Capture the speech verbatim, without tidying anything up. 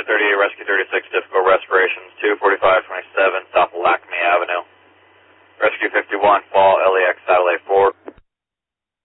thirty-eight, Rescue thirty-six, difficult respirations, two forty-five twenty-seven, south of Lackme Avenue. Rescue fifty-one, fall, L E X, satellite four.